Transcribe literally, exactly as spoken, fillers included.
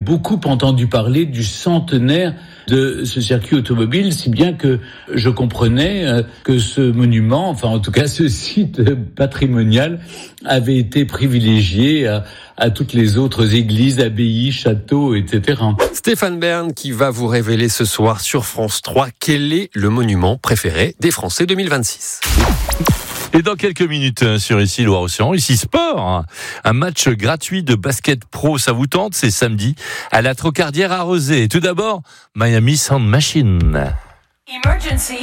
beaucoup entendu parler du centenaire de ce circuit automobile, si bien que je comprenais que ce monument, enfin en tout cas ce site patrimonial, avait été privilégié à, à toutes les autres églises, abbayes, châteaux, et cetera. Stéphane Bern qui va vous révéler ce soir sur France trois quel est le monument préféré des Français deux mille vingt-six. Et dans quelques minutes sur ici Loire-Océan, ici Sport, un match gratuit de basket pro, ça vous tente? C'est samedi à la Trocardière à Rezé. Tout d'abord, Miami Sound Machine. Emergency.